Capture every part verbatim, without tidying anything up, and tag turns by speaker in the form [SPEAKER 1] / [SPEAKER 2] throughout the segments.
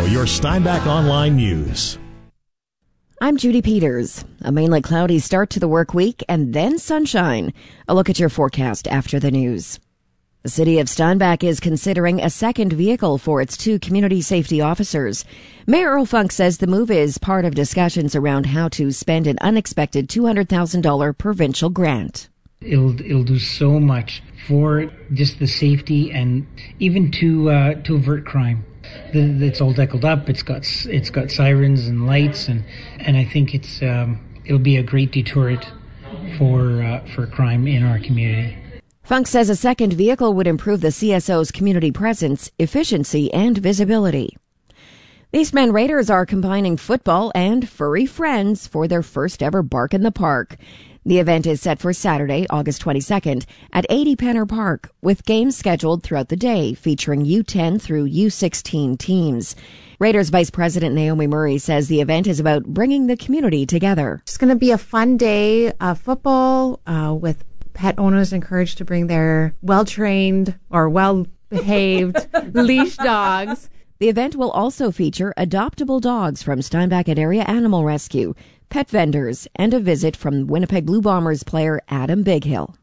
[SPEAKER 1] now, your Steinbach Online News.
[SPEAKER 2] I'm Judy Peters. A mainly cloudy start to the work week and then sunshine. A look at your forecast after the news. The city of Steinbach is considering a second vehicle for its two community safety officers. Mayor Earl Funk says the move is part of discussions around how to spend an unexpected two hundred thousand dollars provincial grant.
[SPEAKER 3] It'll it'll do so much for just the safety and even to uh, to avert crime. The, it's all deckled up. It's got it's got sirens and lights, and, and I think it's um, it'll be a great deterrent for uh, for crime in our community.
[SPEAKER 2] Funk says a second vehicle would improve the C S O's community presence, efficiency, and visibility. The Eastman Raiders are combining football and furry friends for their first ever Bark in the Park. The event is set for Saturday, August twenty-second at eighty Penner Park, with games scheduled throughout the day featuring U ten through U sixteen teams. Raiders Vice President Naomi Murray says the event is about bringing the community together.
[SPEAKER 4] It's going to be a fun day of football uh, with pet owners encouraged to bring their well-trained or well-behaved leash dogs.
[SPEAKER 2] The event will also feature adoptable dogs from Steinbach and Area Animal Rescue, pet vendors, and a visit from Winnipeg Blue Bombers player Adam Bighill.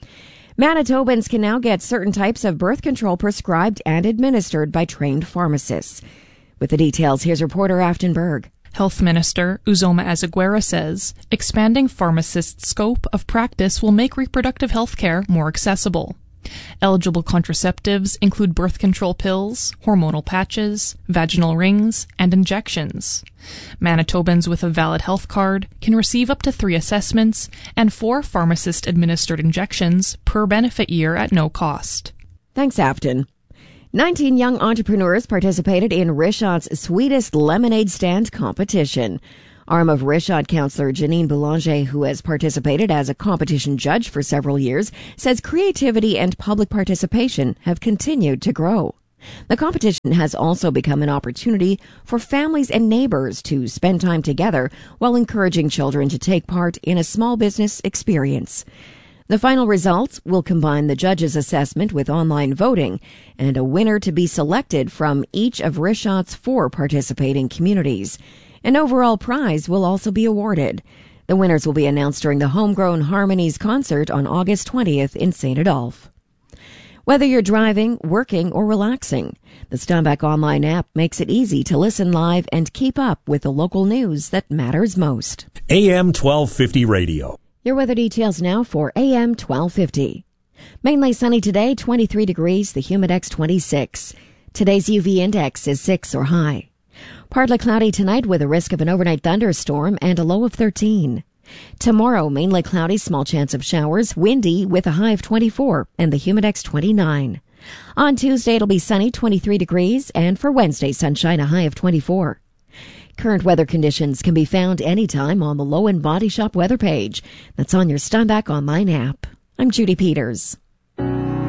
[SPEAKER 2] Manitobans can now get certain types of birth control prescribed and administered by trained pharmacists. With the details, here's reporter Afton Berg.
[SPEAKER 5] Health Minister Uzoma Azaguera says expanding pharmacists' scope of practice will make reproductive health care more accessible. Eligible contraceptives include birth control pills, hormonal patches, vaginal rings, and injections. Manitobans with a valid health card can receive up to three assessments and four pharmacist-administered injections per benefit year at no cost.
[SPEAKER 2] Thanks, Afton. nineteen young entrepreneurs participated in Rishot's Sweetest Lemonade Stand competition. Arm of Rishot councillor Janine Boulanger, who has participated as a competition judge for several years, says creativity and public participation have continued to grow. The competition has also become an opportunity for families and neighbors to spend time together while encouraging children to take part in a small business experience. The final results will combine the judge's assessment with online voting and a winner to be selected from each of Rishot's four participating communities. An overall prize will also be awarded. The winners will be announced during the Homegrown Harmonies concert on August twentieth in Saint Adolphe. Whether you're driving, working, or relaxing, the Steinbach Online app makes it easy to listen live and keep up with the local news that matters most.
[SPEAKER 1] A M twelve fifty Radio.
[SPEAKER 2] Your weather details now for A M twelve fifty. Mainly sunny today, twenty-three degrees, the humidex twenty-six. Today's U V index is six or high. Partly cloudy tonight with a risk of an overnight thunderstorm and a low of thirteen. Tomorrow, mainly cloudy, small chance of showers, windy with a high of twenty-four and the humidex twenty-nine. On Tuesday, it'll be sunny, twenty-three degrees, and for Wednesday, sunshine, a high of twenty-four. Current weather conditions can be found anytime on the Low End Body Shop weather page. That's on your Steinbach Online app. I'm Judy Peters.